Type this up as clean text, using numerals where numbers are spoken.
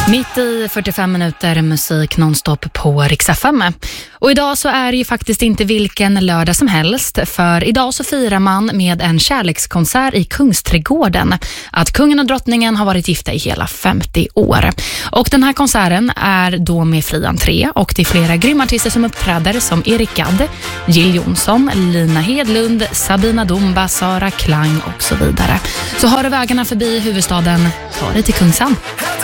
Mitt i 45 minuter musik nonstop på Rix FM. Och idag så är det ju faktiskt inte vilken lördag som helst, för idag så firar man med en kärlekskonsert i Kungsträdgården att kungen och drottningen har varit gifta i hela 50 år. Och den här konserten är då med fri entré och det är flera grymma artister som uppträder som Erik Gadd, Jill Johnson, Lina Hedlund, Sabina Dumba, Sara Klang och så vidare. Så har du vägarna förbi huvudstaden, ta dig till Kungsan.